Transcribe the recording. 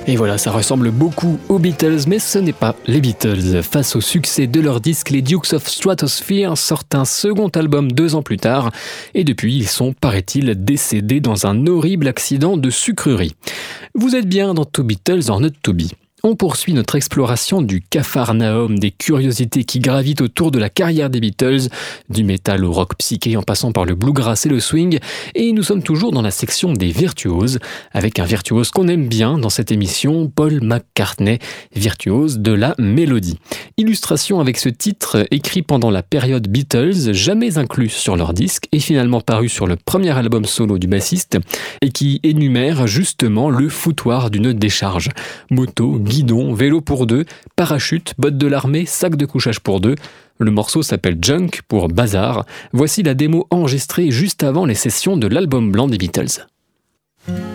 Et voilà, ça ressemble beaucoup aux Beatles, mais ce n'est pas les Beatles. Face au succès de leur disque, les Dukes of Stratosphere sortent un second album 2 ans plus tard, et depuis, ils sont, paraît-il, décédés dans un horrible accident de sucrerie. Vous êtes bien dans To Beatles or Not To Be. On poursuit notre exploration du capharnaüm des curiosités qui gravitent autour de la carrière des Beatles, du métal au rock psyché en passant par le bluegrass et le swing, et nous sommes toujours dans la section des virtuoses, avec un virtuose qu'on aime bien dans cette émission, Paul McCartney, virtuose de la mélodie. Illustration avec ce titre écrit pendant la période Beatles, jamais inclus sur leur disque, et finalement paru sur le premier album solo du bassiste, et qui énumère justement le foutoir d'une décharge. Moto, guidon, vélo pour deux, parachute, bottes de l'armée, sac de couchage pour deux. Le morceau s'appelle Junk pour Bazar. Voici la démo enregistrée juste avant les sessions de l'album blanc des Beatles.